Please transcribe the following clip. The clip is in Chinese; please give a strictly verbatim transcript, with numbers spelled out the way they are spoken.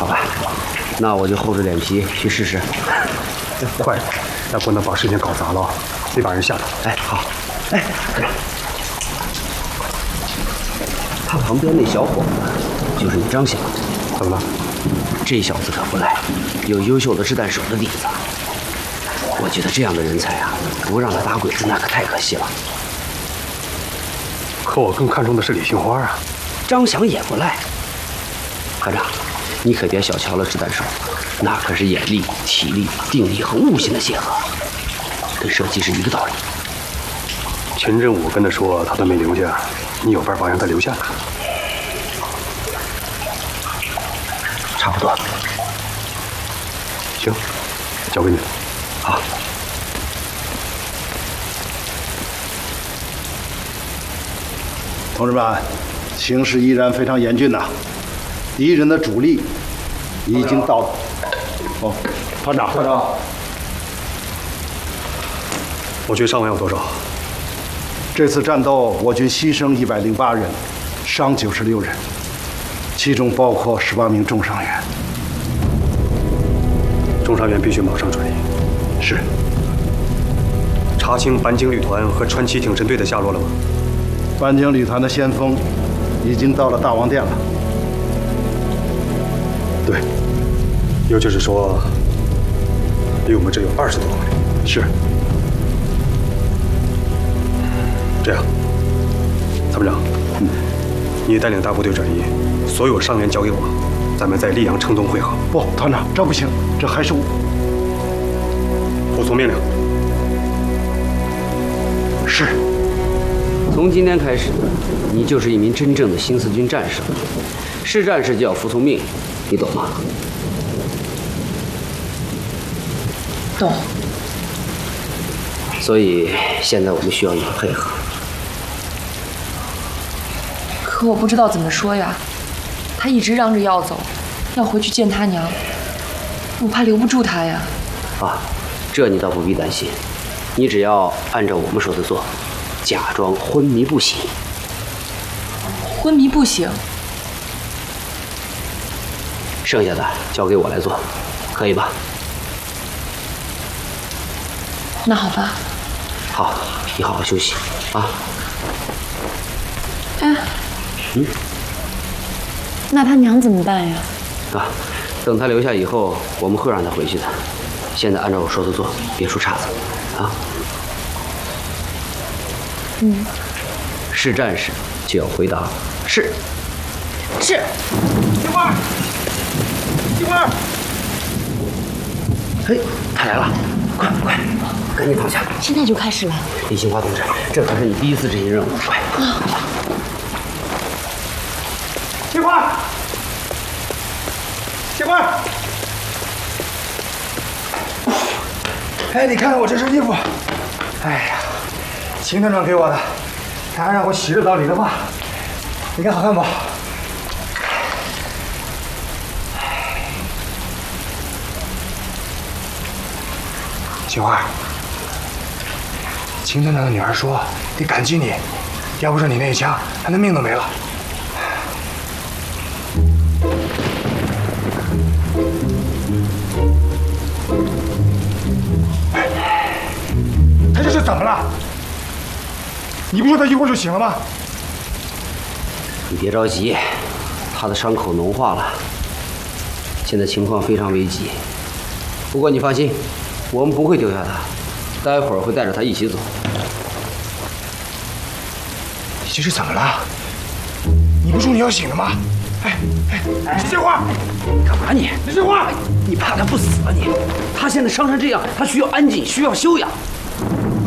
好吧，那我就厚着脸皮去试试。 快，但不能把事情搞砸了，得把人吓到。 哎，好，哎，他旁边那小伙子就是你张翔。 怎么了？ 这小子可不赖，有优秀的掷弹手的底子。我觉得这样的人才啊，不让他打鬼子那可太可惜了。 可我更看重的是李杏花啊。 张翔也不赖。团长，你可别小瞧了掷弹手，那可是眼力、体力、定力和悟性的结合，跟射击是一个道理。 秦振武跟他说他都没留下，你有办法让他留下？ 差不多。 行，交给你了。 好。 同志们，形势依然非常严峻呐、啊，敌人的主力已经到了。哦，团长，团长， 我军伤亡有多少？ 这次战斗，我军牺牲一百零八人，伤九十六人，其中包括十八名重伤员。 重伤员必须马上转移。 是。 查清坂井旅团和川崎挺身队的下落了吗？ 坂井旅团的先锋已经到了大王殿了。 对，也就是说，离我们这有二十多公里。 是。 这样，参谋长，嗯，你带领大部队转移，所有伤员交给我，咱们在溧阳城东会合。 不，团长，这不行，这还是我。 服从命令。 是。 从今天开始，你就是一名真正的新四军战士了。是战士就要服从命令，你懂吗？ 懂。 所以现在我们需要你的配合。 可我不知道怎么说呀，他一直嚷着要走，要回去见他娘，我怕留不住他呀。 啊，这你倒不必担心，你只要按照我们说的做，假装昏迷不醒。 昏迷不醒？ 剩下的交给我来做，可以吧？ 那好吧。 好，你好好休息啊。 哎。 嗯。 那他娘怎么办呀？ 啊，等他留下以后，我们会让他回去的。现在按照我说的做，别出岔子，啊。 嗯。 是战士就要回答是。 是。 杏花，杏花。 嘿，他来了，快快，赶紧躺下。 现在就开始了。 李杏花同志，这可是你第一次执行任务，快！ 啊。 杏花，杏花。 哎，你看看我这身衣服，哎呀，秦团长给我的，他还让我洗着澡理了发，你看好看不？杏花，秦团长的女儿说得感激你，要不是你那一枪，她的命都没了。他这是怎么了？你不说他一会儿就醒了吗？ 你别着急，他的伤口脓化了，现在情况非常危急。不过你放心，我们不会丢下他，待会儿会带着他一起走。 你这是怎么了？你不说你要醒了吗？哎哎，李杏花， 你干嘛你？ 李杏花， 你怕他不死啊你？他现在伤成这样，他需要安静，需要休养。